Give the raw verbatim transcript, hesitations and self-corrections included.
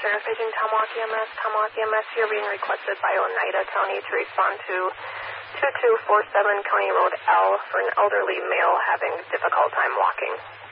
Sheriff Agent Tomahawk E M S. Tomahawk E M S, you're being requested by Oneida County to respond to two two four seven County Road L for an elderly male having difficult time walking.